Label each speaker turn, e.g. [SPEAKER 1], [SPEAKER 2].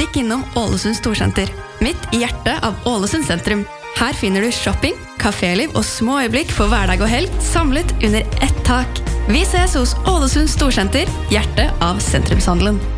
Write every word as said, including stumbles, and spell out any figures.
[SPEAKER 1] Kikk innom Ålesund Storsenter, midt i hjertet av Ålesund sentrum. Her finner du shopping, kaféliv og små øyeblikk for hverdag og helg, samlet under ett tak. Vi ses hos Ålesund Storsenter, hjertet av sentrumshandelen.